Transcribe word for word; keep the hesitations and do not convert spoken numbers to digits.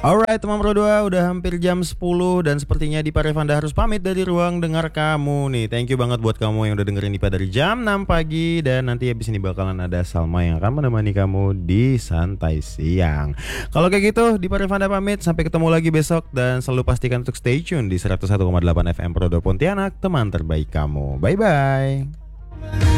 Alright teman Pro dua, udah hampir jam sepuluh dan sepertinya Dipa Revanda harus pamit dari ruang dengar kamu nih. Thank you banget buat kamu yang udah dengerin Dipa dari jam enam pagi. Dan nanti habis ini bakalan ada Salma yang akan menemani kamu di Santai Siang. Kalau kayak gitu Dipa Revanda pamit, sampai ketemu lagi besok. Dan selalu pastikan untuk stay tune di seratus satu koma delapan F M Pro dua Pontianak, teman terbaik kamu. Bye bye.